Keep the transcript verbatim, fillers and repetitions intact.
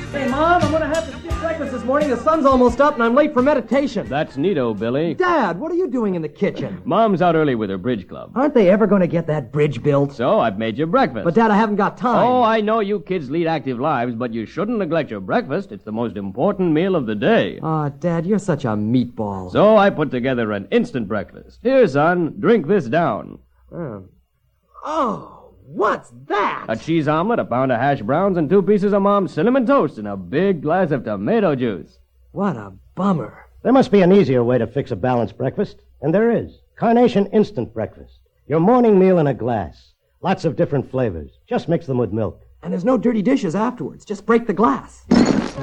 Hey, Mom, I'm going to have to skip breakfast this morning. The sun's almost up, and I'm late for meditation. That's neato, Billy. Dad, what are you doing in the kitchen? Mom's out early with her bridge club. Aren't they ever going to get that bridge built? So I've made you breakfast. But, Dad, I haven't got time. Oh, I know you kids lead active lives, but you shouldn't neglect your breakfast. It's the most important meal of the day. Oh, Dad, you're such a meatball. So I put together an instant breakfast. Here, son, drink this down. Oh, oh what's that? A cheese omelet, a pound of hash browns, and two pieces of Mom's cinnamon toast, and a big glass of tomato juice. What a bummer. There must be an easier way to fix a balanced breakfast, and there is. Carnation Instant Breakfast. Your morning meal in a glass. Lots of different flavors. Just mix them with milk. And there's no dirty dishes afterwards. Just break the glass.